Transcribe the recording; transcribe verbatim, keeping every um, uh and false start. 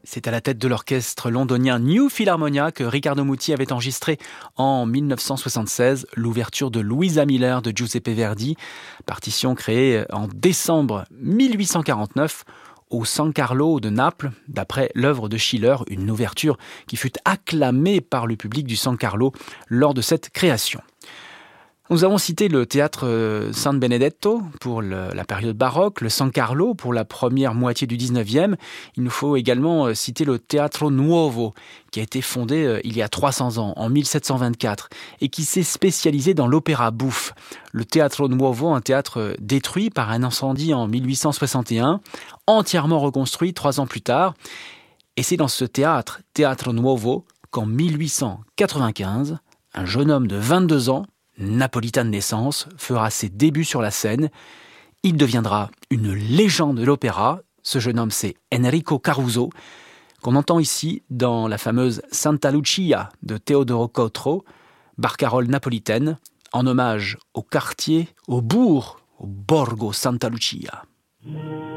C'est à la tête de l'orchestre londonien New Philharmonia que Riccardo Muti avait enregistré en dix-neuf cent soixante-seize l'ouverture de Luisa Miller de Giuseppe Verdi, partition créée en décembre mille huit cent quarante-neuf au San Carlo de Naples, d'après l'œuvre de Schiller, une ouverture qui fut acclamée par le public du San Carlo lors de cette création. Nous avons cité le théâtre San Benedetto pour le, la période baroque, le San Carlo pour la première moitié du dix-neuvième. Il nous faut également citer le Teatro Nuovo, qui a été fondé euh, il y a trois cents ans, en mille sept cent vingt-quatre, et qui s'est spécialisé dans l'opéra bouffe. Le Teatro Nuovo, un théâtre détruit par un incendie en mille huit cent soixante et un, entièrement reconstruit trois ans plus tard. Et c'est dans ce théâtre, Teatro Nuovo, qu'en mille huit cent quatre-vingt-quinze, un jeune homme de vingt-deux ans, napolitain de naissance, fera ses débuts sur la scène. Il deviendra une légende de l'opéra. Ce jeune homme, c'est Enrico Caruso, qu'on entend ici dans la fameuse Santa Lucia de Teodoro Cotro, barcarolle napolitaine, en hommage au quartier, au bourg, au Borgo Santa Lucia.